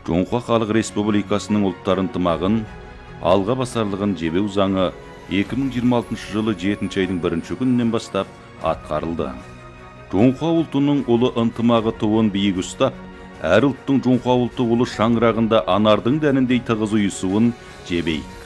Жоңқа Халық Республикасының ұлттар ынтымағын алға басарлығын жебеу заңы 2026 жылы 7 айдың 1 күнінен бастап атқарылды. Жоңқа ұлтының ұлы ынтымағы туын биік ұстап, әр ұлттың жоңқа ұлты ұлы шаңырағында анардың дәніндей тығыз ұйысуын жебей